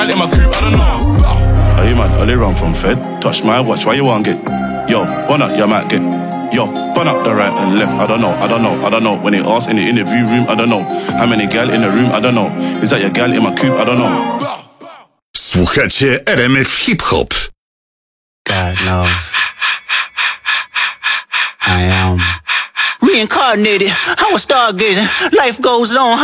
in my coupe, I don't know. Are you mad? Only run from Fed. Touch my watch, why you want get? Yo, one up, you might get. Yo, burn up the right and left. I don't know. When they ask in the interview room, I don't know. How many gal in the room, I don't know. Is that your gal in my coupe, I don't know. Słuchacie RMF Hip Hop. God knows. I am reincarnated. I was stargazing. Life goes on.